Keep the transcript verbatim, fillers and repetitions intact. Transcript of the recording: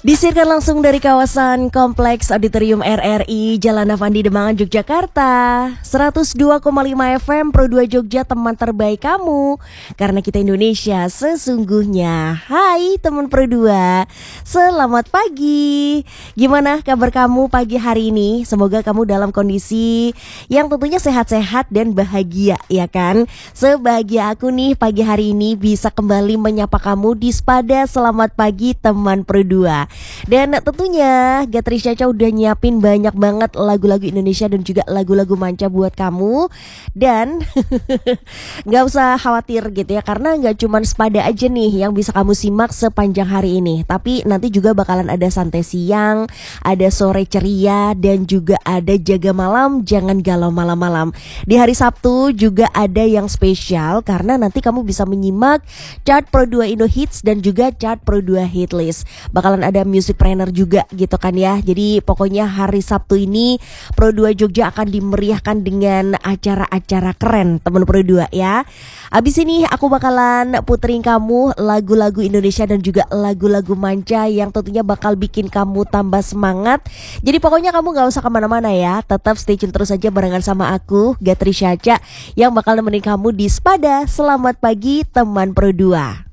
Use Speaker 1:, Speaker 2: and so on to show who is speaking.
Speaker 1: Disiarkan langsung dari kawasan Kompleks Auditorium R R I Jalan Avandi Demangan, Yogyakarta. seratus dua koma lima F M Pro dua Jogja, teman terbaik kamu. Karena kita Indonesia sesungguhnya. Hai teman Pro dua, selamat pagi. Gimana kabar kamu pagi hari ini? Semoga kamu dalam kondisi yang tentunya sehat-sehat dan bahagia, ya kan? Sebahagia aku nih pagi hari ini bisa kembali menyapa kamu di Spada Selamat Pagi teman Pro dua. Dan tentunya Gatri Caca udah nyiapin banyak banget lagu-lagu Indonesia dan juga lagu-lagu manca buat kamu. Dan gak usah khawatir gitu ya, karena gak cuma Spada aja nih yang bisa kamu simak sepanjang hari ini, tapi nanti juga bakalan ada santai siang, ada sore ceria, dan juga ada jaga malam jangan galau malam-malam. Di hari Sabtu juga ada yang spesial karena nanti kamu bisa menyimak chart Pro dua Indo Hits dan juga chart Pro dua Hit List. Bakalan ada music planner juga gitu kan ya. Jadi pokoknya hari Sabtu ini Pro dua Jogja akan dimeriahkan dengan acara-acara keren teman Pro dua ya. Abis ini aku bakalan puterin kamu lagu-lagu Indonesia dan juga lagu-lagu manca yang tentunya bakal bikin kamu tambah semangat. Jadi pokoknya kamu gak usah kemana-mana ya, tetap stay tune terus aja barengan sama aku Gatri Caca yang bakal nemenin kamu di Spada Selamat Pagi teman Pro dua.